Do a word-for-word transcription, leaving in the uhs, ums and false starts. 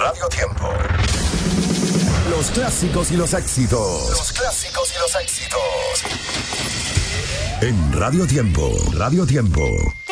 Radio Tiempo. Los clásicos y los éxitos. Los clásicos y los éxitos. En Radio Tiempo. Radio Tiempo.